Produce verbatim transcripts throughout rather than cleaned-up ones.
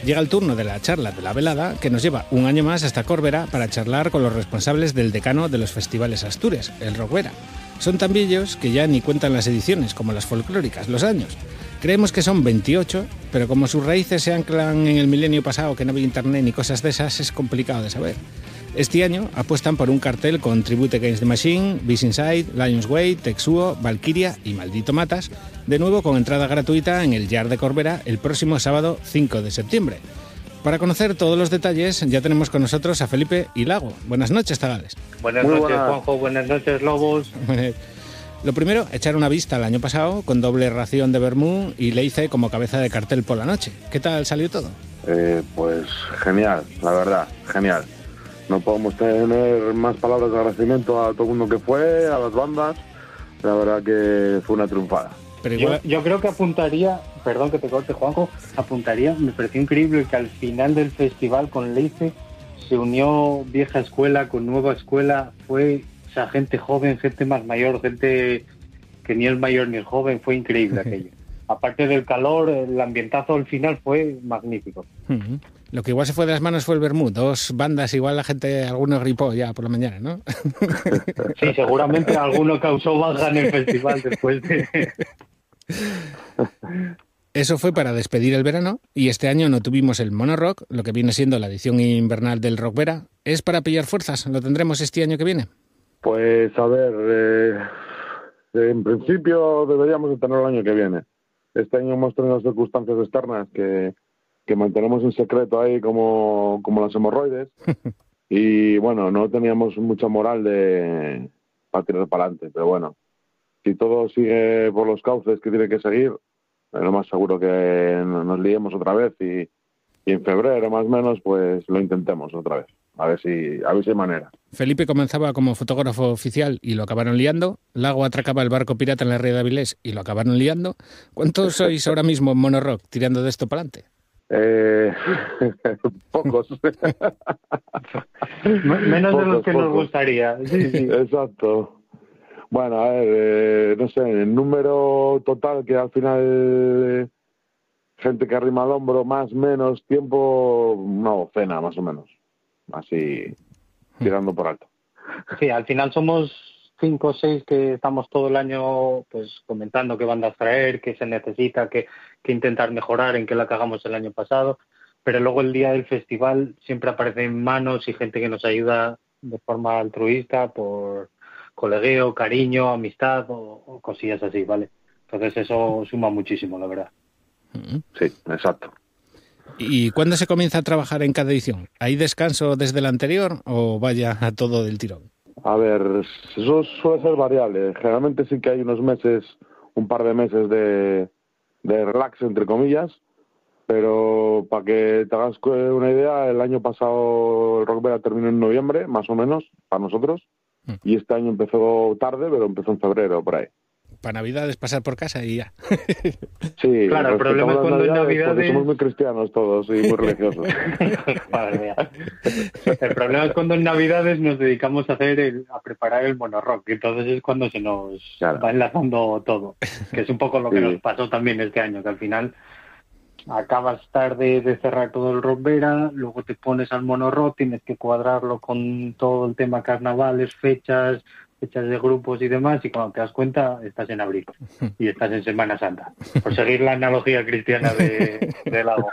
Llega el turno de la charla de la velada, que nos lleva un año más hasta Corbera para charlar con los responsables del decano de los festivales Astures, el Rockvera. Son tan viejos que ya ni cuentan las ediciones, como las folclóricas, los años. Creemos que son veintiocho, pero como sus raíces se anclan en el milenio pasado, que no había internet ni cosas de esas, es complicado de saber. Este año apuestan por un cartel con Tribute Against the Machine, Beast Inside, Lions Way, Texuo, Valkyria y Maldito Matas, de nuevo con entrada gratuita en el Yard de Corbera el próximo sábado cinco de septiembre. Para conocer todos los detalles ya tenemos con nosotros a Felipe y Lago. Buenas noches, Tagales. Buenas Muy noches, buenas. Juanjo. Buenas noches, Lobos. Lo primero, echar una vista al año pasado con doble ración de vermú y Leice como cabeza de cartel por la noche. ¿Qué tal salió todo? Eh, pues genial, la verdad, genial. No podemos tener más palabras de agradecimiento a todo el mundo que fue, a las bandas. La verdad que fue una triunfada. Pero Yo, igual... yo creo que apuntaría, perdón que te corte, Juanjo, apuntaría, me pareció increíble que al final del festival con Leice se unió vieja escuela con nueva escuela. Fue, o sea, gente joven, gente más mayor, gente que ni es mayor ni es joven. Fue increíble aquello. Aparte del calor, el ambientazo al final fue magnífico. Uh-huh. Lo que igual se fue de las manos fue el vermú. Dos bandas, igual la gente, alguno gripó ya por la mañana, ¿no? Sí, seguramente alguno causó baja en el festival después de... Eso fue para despedir el verano y este año no tuvimos el Mono Rock, lo que viene siendo la edición invernal del Rockvera. ¿Es para pillar fuerzas? ¿Lo tendremos este año que viene? Pues a ver, eh, en principio deberíamos de tenerlo el año que viene. Este año hemos tenido circunstancias externas que, que mantenemos en secreto ahí como, como las hemorroides y bueno, no teníamos mucha moral de para tirar para adelante, pero bueno, si todo sigue por los cauces que tiene que seguir, lo más seguro que nos liemos otra vez y, y en febrero más o menos pues lo intentemos otra vez, a ver si a ver si hay manera. Felipe comenzaba como fotógrafo oficial y lo acabaron liando. Lago atracaba el barco pirata en la ría de Avilés y lo acabaron liando. ¿Cuántos sois ahora mismo en Mono Rock tirando de esto para adelante? Eh, pocos. Menos pocos, de los que pocos. nos gustaría. Sí, sí. Exacto. Bueno, a ver, eh, no sé, el número total que al final, eh, gente que arrima al hombro, más menos tiempo, una docena más o menos. Así, tirando por alto. Sí, al final somos cinco o seis que estamos todo el año pues comentando qué bandas traer, qué se necesita, qué, qué intentar mejorar, en qué la cagamos el año pasado. Pero luego el día del festival siempre aparecen manos y gente que nos ayuda de forma altruista por colegueo, cariño, amistad o, o cosillas así, ¿vale? Entonces eso suma muchísimo, la verdad. Sí, exacto. ¿Y cuándo se comienza a trabajar en cada edición? ¿Hay descanso desde la anterior o vaya a todo del tirón? A ver, eso suele ser variable. Generalmente sí que hay unos meses, un par de meses de, de relax, entre comillas, pero para que te hagas una idea, el año pasado el Rockvera terminó en noviembre, más o menos, para nosotros, y este año empezó tarde, pero empezó en febrero, por ahí. Para Navidades pasar por casa y ya. Sí, claro, el problema es cuando en Navidades... Porque somos muy cristianos todos y muy religiosos. Madre mía. El problema es cuando en Navidades nos dedicamos a hacer el, a preparar el Mono Rock, entonces es cuando se nos Claro. va enlazando todo, que es un poco lo que Sí. nos pasó también este año, que al final acabas tarde de cerrar todo el Rockvera, luego te pones al Mono Rock, tienes que cuadrarlo con todo el tema carnavales, fechas, fechas de grupos y demás, y cuando te das cuenta estás en abril y estás en Semana Santa, por seguir la analogía cristiana de, de Lago.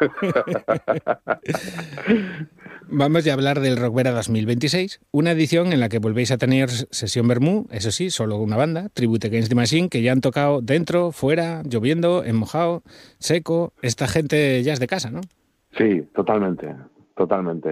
Vamos ya a hablar del Rockvera dos mil veintiséis, una edición en la que volvéis a tener sesión vermú, eso sí, solo una banda, Tribute Against the Machine, que ya han tocado dentro, fuera, lloviendo, en mojado, seco. Esta gente ya es de casa, ¿no? Sí, totalmente, totalmente.